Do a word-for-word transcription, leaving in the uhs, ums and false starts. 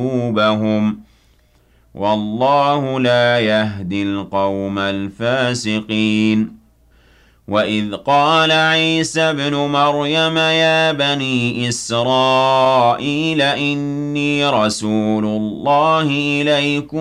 قلوبهم والله لا يهدي القوم الفاسقين. وإذ قال عيسى ابن مريم يا بني إسرائيل إني رسول الله إليكم